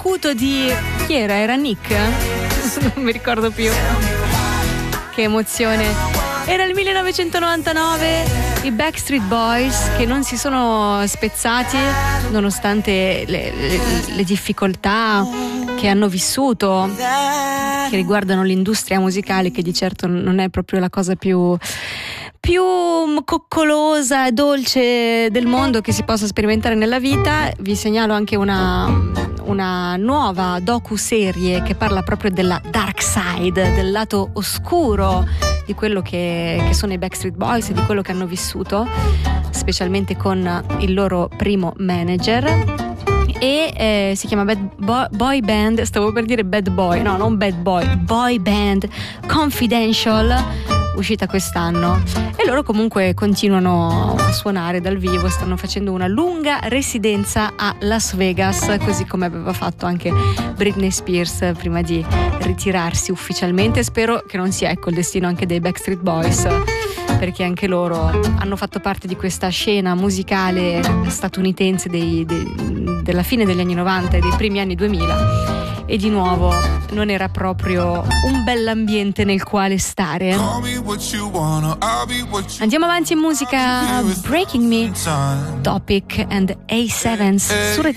acuto di... chi era? Era Nick? Non mi ricordo più. Che emozione. Era il 1999, i Backstreet Boys che non si sono spezzati nonostante le difficoltà che hanno vissuto, che riguardano l'industria musicale, che di certo non è proprio la cosa più coccolosa e dolce del mondo che si possa sperimentare nella vita. Vi segnalo anche una nuova docu-serie che parla proprio della dark side, del lato oscuro di quello che sono i Backstreet Boys e di quello che hanno vissuto, specialmente con il loro primo manager. E si chiama Boy Band, stavo per dire Bad Boy, no, non Bad Boy, Boy Band Confidential, uscita quest'anno. E loro comunque continuano a suonare dal vivo, stanno facendo una lunga residenza a Las Vegas, così come aveva fatto anche Britney Spears prima di ritirarsi ufficialmente. Spero che non sia il destino anche dei Backstreet Boys, perché anche loro hanno fatto parte di questa scena musicale statunitense della fine degli anni 90 e dei primi anni 2000, e di nuovo non era proprio un bell'ambiente nel quale stare. Andiamo avanti in musica. Breaking Me, Topic and A7 su